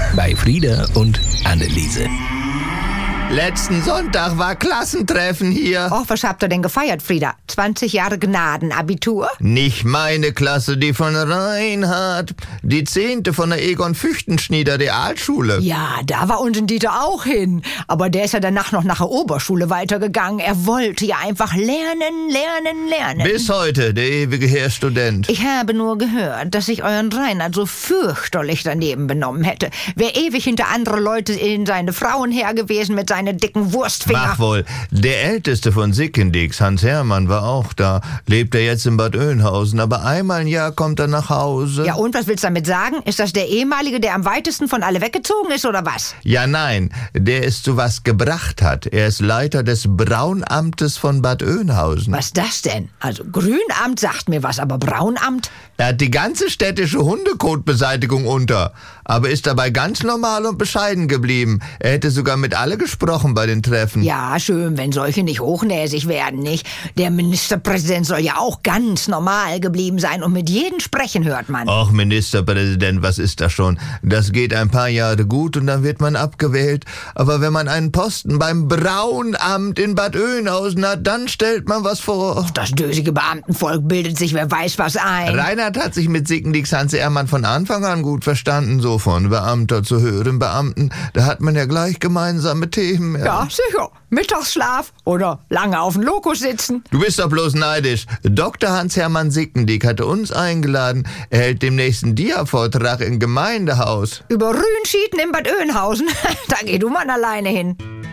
bei Frieda und Anneliese. Letzten Sonntag war Klassentreffen hier. Och, was habt ihr denn gefeiert, Frieda? 20 Jahre Gnadenabitur? Nicht meine Klasse, die von Reinhard. Die 10. von der Egon-Füchtenschnieder Realschule. Ja, da war unser Dieter auch hin. Aber der ist ja danach noch nach der Oberschule weitergegangen. Er wollte ja einfach lernen. Bis heute, der ewige Herr Student. Ich habe nur gehört, dass sich euren Reinhard so fürchterlich daneben benommen hätte. Wäre ewig hinter andere Leute in seine Frauen her gewesen mit seinen dicken Wurstfinger. Mach wohl. Der Älteste von Sickendix, Hans Hermann, war auch da. Lebt er jetzt in Bad Oeynhausen, aber einmal im Jahr kommt er nach Hause. Ja, und was willst du damit sagen? Ist das der ehemalige, der am weitesten von alle weggezogen ist, oder was? Ja, nein, der es zu was gebracht hat. Er ist Leiter des Braunamtes von Bad Oeynhausen. Was das denn? Also Grünamt sagt mir was, aber Braunamt? Er hat die ganze städtische Hundekotbeseitigung unter, aber ist dabei ganz normal und bescheiden geblieben. Er hätte sogar mit alle gesprochen bei den Treffen. Ja, schön, wenn solche nicht hochnäsig werden, nicht? Der Ministerpräsident soll ja auch ganz normal geblieben sein und mit jedem sprechen, hört man. Och, Ministerpräsident, was ist das schon? Das geht ein paar Jahre gut und dann wird man abgewählt. Aber wenn man einen Posten beim Braunamt in Bad Oeynhausen hat, dann stellt man was vor. Das dösige Beamtenvolk bildet sich wer weiß was ein. Reinhard hat sich mit Sickendix Hans Hermann von Anfang an gut verstanden, so von Beamter zu höheren Beamten. Da hat man ja gleich gemeinsame Themen. Ja, sicher. Mittagsschlaf oder lange auf dem Lokus sitzen. Du bist doch bloß neidisch. Dr. Hans-Hermann Sickendix hatte uns eingeladen. Er hält demnächst einen Dia-Vortrag im Gemeindehaus. Über Rühnschieden in Bad Oeynhausen. Da geh du mal alleine hin.